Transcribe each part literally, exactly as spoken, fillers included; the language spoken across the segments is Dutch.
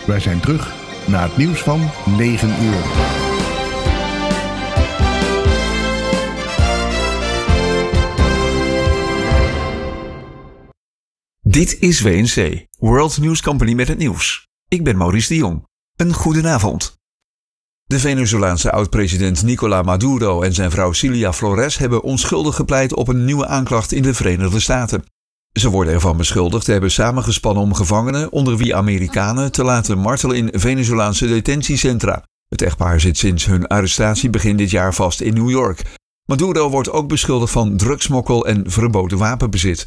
Wij zijn terug na het nieuws van negen uur. Dit is W N C, World News Company met het nieuws. Ik ben Maurice de Jong. Een goedenavond. De Venezolaanse oud-president Nicolás Maduro en zijn vrouw Cilia Flores hebben onschuldig gepleit op een nieuwe aanklacht in de Verenigde Staten. Ze worden ervan beschuldigd te hebben samengespannen om gevangenen, onder wie Amerikanen, te laten martelen in Venezolaanse detentiecentra. Het echtpaar zit sinds hun arrestatie begin dit jaar vast in New York. Maduro wordt ook beschuldigd van drugsmokkel en verboden wapenbezit.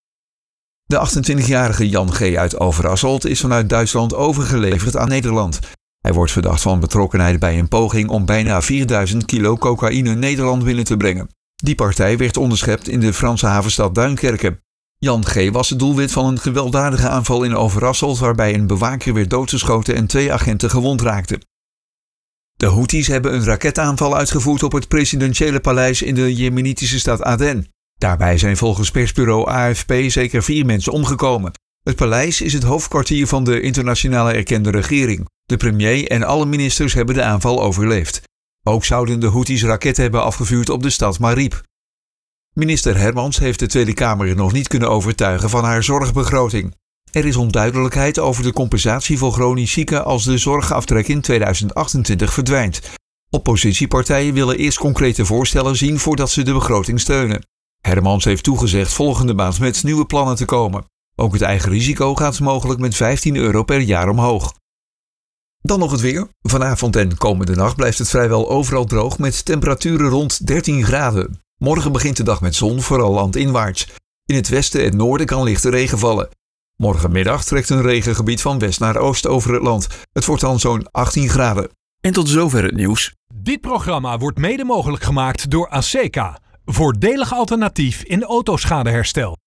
De achtentwintigjarige Jan G. uit Overasselt is vanuit Duitsland overgeleverd aan Nederland. Hij wordt verdacht van betrokkenheid bij een poging om bijna vierduizend kilo cocaïne Nederland binnen te brengen. Die partij werd onderschept in de Franse havenstad Duinkerke. Jan G. was het doelwit van een gewelddadige aanval in Overasselt waarbij een bewaker werd doodgeschoten en twee agenten gewond raakten. De Houthis hebben een raketaanval uitgevoerd op het presidentiële paleis in de jemenitische stad Aden. Daarbij zijn volgens persbureau A F P zeker vier mensen omgekomen. Het paleis is het hoofdkwartier van de internationale erkende regering. De premier en alle ministers hebben de aanval overleefd. Ook zouden de Houthis raketten hebben afgevuurd op de stad Marib. Minister Hermans heeft de Tweede Kamer nog niet kunnen overtuigen van haar zorgbegroting. Er is onduidelijkheid over de compensatie voor chronisch zieken als de zorgaftrek in tweeduizend achtentwintig verdwijnt. Oppositiepartijen willen eerst concrete voorstellen zien voordat ze de begroting steunen. Hermans heeft toegezegd volgende maand met nieuwe plannen te komen. Ook het eigen risico gaat mogelijk met vijftien euro per jaar omhoog. Dan nog het weer. Vanavond en komende nacht blijft het vrijwel overal droog met temperaturen rond dertien graden. Morgen begint de dag met zon, vooral landinwaarts. In het westen en noorden kan lichte regen vallen. Morgenmiddag trekt een regengebied van west naar oost over het land. Het wordt dan zo'n achttien graden. En tot zover het nieuws. Dit programma wordt mede mogelijk gemaakt door ASECA. Voordelig alternatief in autoschadeherstel.